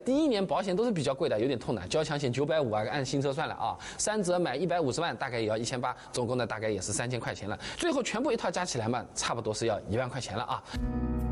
第一年保险都是比较贵的，有点痛的，交强险950啊，按新车算了啊，3折买150万，大概也要1800，总共呢大概也是3000块钱了。最后全部一套加起来嘛，差不多是要1万块钱了啊。